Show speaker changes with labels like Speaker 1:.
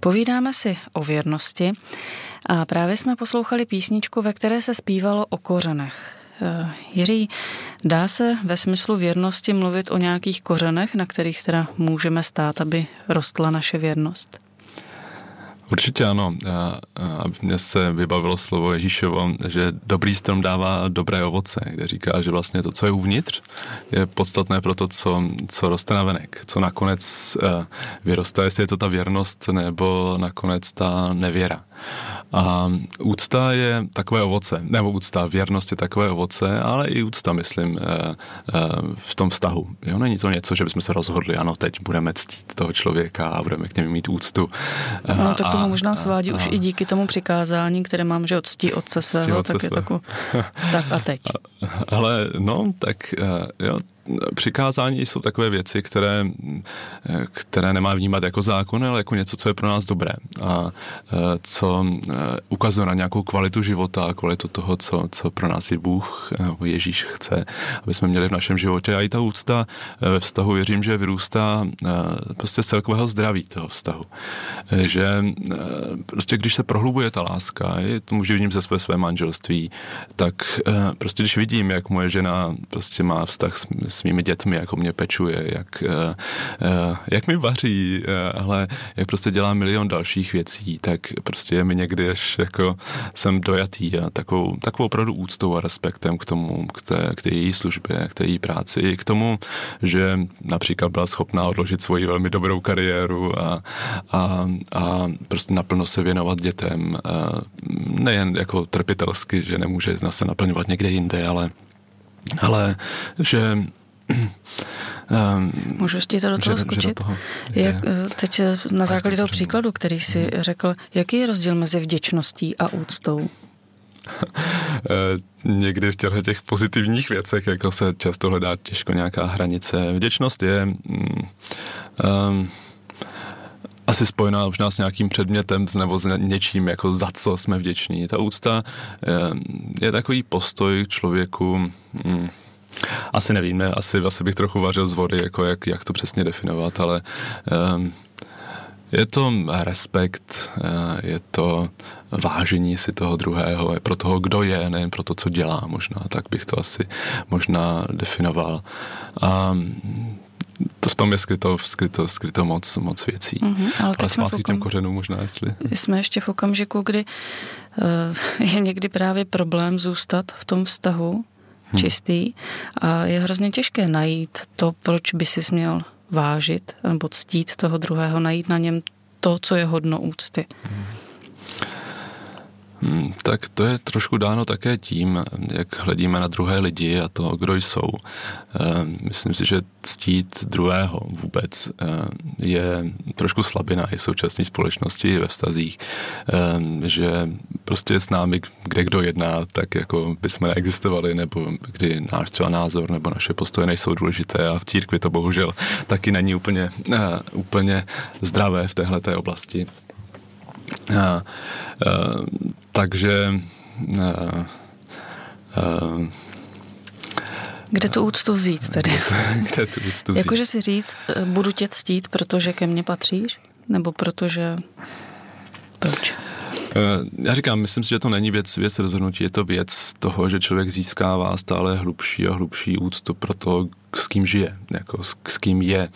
Speaker 1: Povídáme si o věrnosti a právě jsme poslouchali písničku, ve které se zpívalo o kořenech. Jiří, dá se ve smyslu věrnosti mluvit o nějakých kořenech, na kterých teda můžeme stát, aby rostla naše věrnost?
Speaker 2: Určitě ano. Aby mě se vybavilo slovo Ježíšovo, že dobrý strom dává dobré ovoce, kde říká, že vlastně to, co je uvnitř, je podstatné pro to, co roste navenek, co nakonec vyrostá, jestli je to ta věrnost nebo nakonec ta nevěra. A úcta je takové ovoce, nebo úcta, věrnost je takové ovoce, ale i úcta, myslím, v tom vztahu. Jo, není to něco, že bychom se rozhodli, ano, teď budeme ctít toho člověka a budeme k němu mít úctu.
Speaker 1: No, tak tomu možná svádí už i díky tomu přikázání, které mám, že ctí otce svého, tak je takový, tak a teď.
Speaker 2: Ale no, tak jo, přikázání jsou takové věci, které nemá vnímat jako zákon, ale jako něco, co je pro nás dobré a co ukazuje na nějakou kvalitu života, kvalitu toho, co pro nás i Bůh nebo Ježíš chce, aby jsme měli v našem životě. A i ta úcta ve vztahu, věřím, že vyrůstá prostě z celkového zdraví toho vztahu. Že prostě když se prohlubuje ta láska, to může vidím ze své manželství, tak prostě když vidím, jak moje žena prostě má vztah s mými dětmi, jak o mě pečuje, jak mi vaří, ale jak prostě dělá milion dalších věcí, tak prostě je mi někdy až jako jsem dojatý a takovou opravdu úctou a respektem k tomu, k té její službě, k té její práci, i k tomu, že například byla schopná odložit svoji velmi dobrou kariéru a prostě naplno se věnovat dětem, nejen jako trpitelsky, že nemůže se naplňovat někde jinde, ale že
Speaker 1: můžu ti to do toho skočit? Teď na základě toho příkladu, který jsi řekl, jaký je rozdíl mezi vděčností a úctou?
Speaker 2: Někdy v těch pozitivních věcech jako se často hledá těžko nějaká hranice. Vděčnost je asi spojená možná s nějakým předmětem nebo s něčím, jako za co jsme vděční. Ta úcta je takový postoj k člověku, asi nevím, asi bych trochu vařil z vody, jako jak to přesně definovat, ale je to respekt, je to vážení si toho druhého, je pro toho, kdo je, nejen pro to, co dělá možná, tak bych to asi možná definoval. A v tom je skryto moc věcí. Ale zpátky těm kořenům možná, jestli...
Speaker 1: Jsme ještě v okamžiku, kdy je někdy právě problém zůstat v tom vztahu čistý a je hrozně těžké najít to, proč by si měl vážit nebo ctít toho druhého, najít na něm to, co je hodno úcty.
Speaker 2: Tak to je trošku dáno také tím, jak hledíme na druhé lidi a to, kdo jsou. Myslím si, že ctít druhého vůbec je trošku slabina i v současné společnosti, i ve vztazích, že prostě s námi, kde kdo jedná, tak jako bychom neexistovali, nebo kdy náš třeba názor nebo naše postoje nejsou důležité a v církvi to bohužel taky není úplně zdravé v téhleté oblasti. Takže
Speaker 1: kde tu úctu vzít tedy?
Speaker 2: Kde tu úctu vzít?
Speaker 1: Jakože si říct, budu tě ctít, protože ke mně patříš? Nebo protože... Proč?
Speaker 2: Já říkám, myslím si, že to není věc rozhodnutí, je to věc toho, že člověk získává stále hlubší a hlubší úctu pro to, s kým žije, jako s kým je.